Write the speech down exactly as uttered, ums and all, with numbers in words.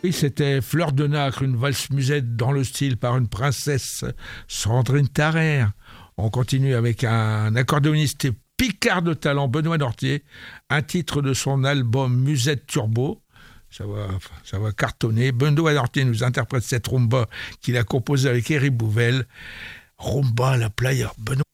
Oui, c'était Fleur de Nacre, une valse musette dans le style par une princesse, Sandrine Tarrer. On continue avec un accordéoniste picard de talent, Benoît Nortier, un titre de son album Musette Turbo. Ça va, ça va cartonner. Benoît Nortier nous interprète cette rumba qu'il a composée avec Éric Bouvel. Rumba à la playa. Benoît